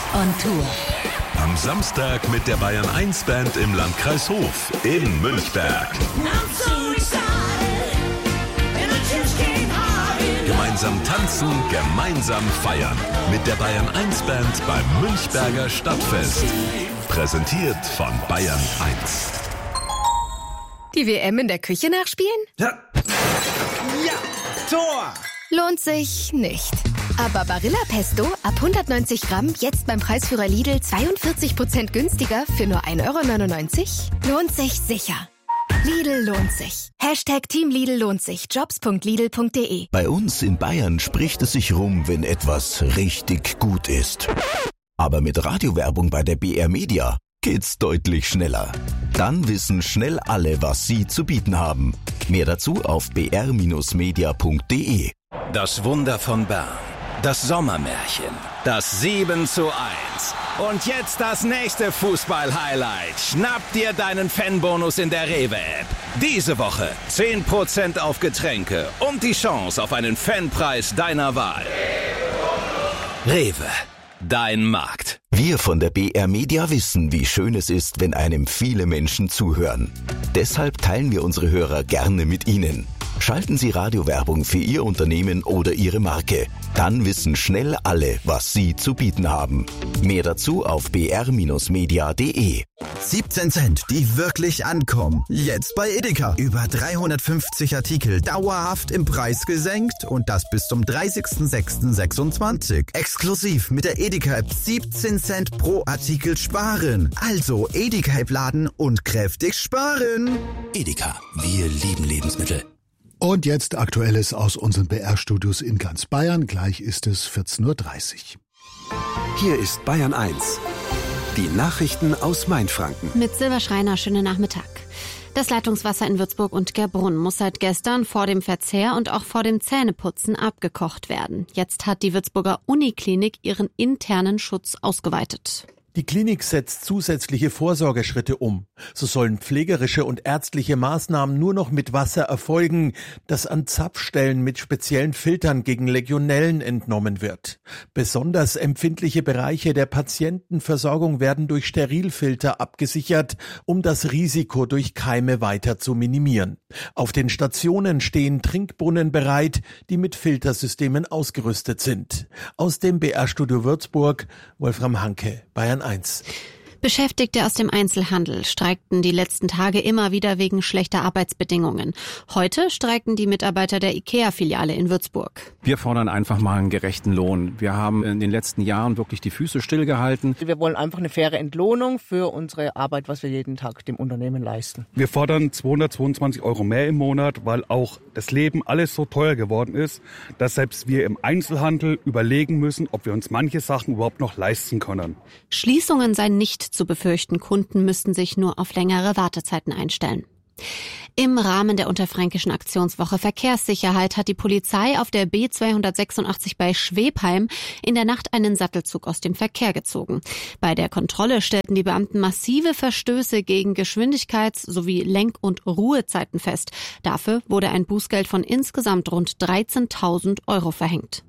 on Tour. Am Samstag mit der Bayern 1 Band im Landkreis Hof in Münchberg. Gemeinsam tanzen, gemeinsam feiern. Mit der Bayern 1 Band beim Münchberger Stadtfest. Präsentiert von Bayern 1. Die WM in der Küche nachspielen? Ja, Tor! Lohnt sich nicht. Aber Barilla Pesto ab 190 Gramm jetzt beim Preisführer Lidl 42% günstiger für nur 1,99 €? Lohnt sich sicher. Lidl lohnt sich. Team Lidl lohnt sich. Jobs.lidl.de. Bei uns in Bayern spricht es sich rum, wenn etwas richtig gut ist. Aber mit Radiowerbung bei der BR Media geht's deutlich schneller. Dann wissen schnell alle, was sie zu bieten haben. Mehr dazu auf br-media.de. Das Wunder von Bern. Das Sommermärchen. Das 7:1. Und jetzt das nächste Fußball-Highlight. Schnapp dir deinen Fanbonus in der Rewe-App. Diese Woche 10% auf Getränke und die Chance auf einen Fanpreis deiner Wahl. Rewe. Dein Markt. Wir von der BR Media wissen, wie schön es ist, wenn einem viele Menschen zuhören. Deshalb teilen wir unsere Hörer gerne mit Ihnen. Schalten Sie Radiowerbung für Ihr Unternehmen oder Ihre Marke. Dann wissen schnell alle, was Sie zu bieten haben. Mehr dazu auf br-media.de. 17 Cent, die wirklich ankommen. Jetzt bei Edeka. Über 350 Artikel dauerhaft im Preis gesenkt und das bis zum 30.06.26. Exklusiv mit der Edeka-App 17 Cent pro Artikel sparen. Also Edeka-App laden und kräftig sparen. Edeka, wir lieben Lebensmittel. Und jetzt Aktuelles aus unseren BR-Studios in ganz Bayern. Gleich ist es 14:30 Uhr. Hier ist Bayern 1. Die Nachrichten aus Mainfranken. Mit Silber Schreiner, schönen Nachmittag. Das Leitungswasser in Würzburg und Gerbrunn muss seit gestern vor dem Verzehr und auch vor dem Zähneputzen abgekocht werden. Jetzt hat die Würzburger Uniklinik ihren internen Schutz ausgeweitet. Die Klinik setzt zusätzliche Vorsorgeschritte um. So sollen pflegerische und ärztliche Maßnahmen nur noch mit Wasser erfolgen, das an Zapfstellen mit speziellen Filtern gegen Legionellen entnommen wird. Besonders empfindliche Bereiche der Patientenversorgung werden durch Sterilfilter abgesichert, um das Risiko durch Keime weiter zu minimieren. Auf den Stationen stehen Trinkbrunnen bereit, die mit Filtersystemen ausgerüstet sind. Aus dem BR-Studio Würzburg, Wolfram Hanke, Bayern 1. Beschäftigte aus dem Einzelhandel streikten die letzten Tage immer wieder wegen schlechter Arbeitsbedingungen. Heute streiken die Mitarbeiter der IKEA-Filiale in Würzburg. Wir fordern einfach mal einen gerechten Lohn. Wir haben in den letzten Jahren wirklich die Füße stillgehalten. Wir wollen einfach eine faire Entlohnung für unsere Arbeit, was wir jeden Tag dem Unternehmen leisten. Wir fordern 222 € mehr im Monat, weil auch das Leben alles so teuer geworden ist, dass selbst wir im Einzelhandel überlegen müssen, ob wir uns manche Sachen überhaupt noch leisten können. Schließungen seien nicht zu befürchten, Kunden müssten sich nur auf längere Wartezeiten einstellen. Im Rahmen der Unterfränkischen Aktionswoche Verkehrssicherheit hat die Polizei auf der B286 bei Schwebheim in der Nacht einen Sattelzug aus dem Verkehr gezogen. Bei der Kontrolle stellten die Beamten massive Verstöße gegen Geschwindigkeits- sowie Lenk- und Ruhezeiten fest. Dafür wurde ein Bußgeld von insgesamt rund 13.000 € verhängt.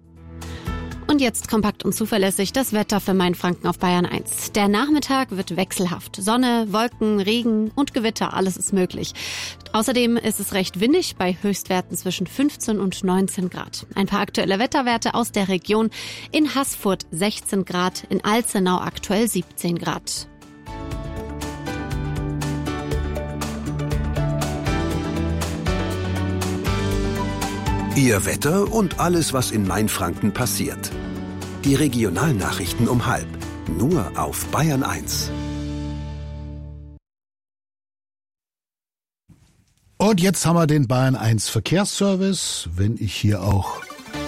Und jetzt kompakt und zuverlässig das Wetter für Mainfranken auf Bayern 1. Der Nachmittag wird wechselhaft. Sonne, Wolken, Regen und Gewitter, alles ist möglich. Außerdem ist es recht windig bei Höchstwerten zwischen 15 und 19 Grad. Ein paar aktuelle Wetterwerte aus der Region. In Haßfurt 16 Grad, in Alzenau aktuell 17 Grad. Ihr Wetter und alles, was in Mainfranken passiert. Die Regionalnachrichten um 12:30. Nur auf Bayern 1. Und jetzt haben wir den Bayern 1 Verkehrsservice. Wenn ich hier auch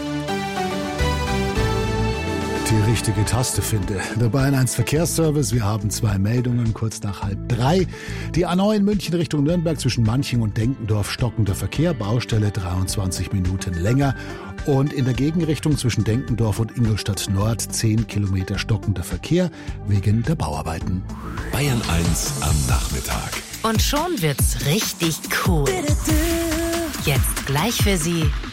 die richtige Taste finde. Der Bayern 1 Verkehrsservice. Wir haben 2 Meldungen, kurz nach 2:30. Die A9 München Richtung Nürnberg zwischen Manching und Denkendorf stockender Verkehr. Baustelle 23 Minuten länger. Und in der Gegenrichtung zwischen Denkendorf und Ingolstadt Nord 10 Kilometer stockender Verkehr wegen der Bauarbeiten. Bayern 1 am Nachmittag. Und schon wird's richtig cool. Jetzt gleich für Sie